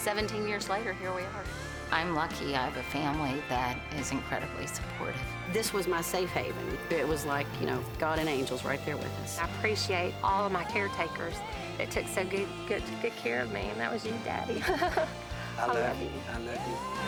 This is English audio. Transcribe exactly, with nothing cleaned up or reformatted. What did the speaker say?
seventeen years later, here we are. I'm lucky. I have a family that is incredibly supportive. This was my safe haven. It was like, you know, God and angels right there with us. I appreciate all of my caretakers that took so good, good, good care of me, and that was you, Daddy. I, I love you. I love you.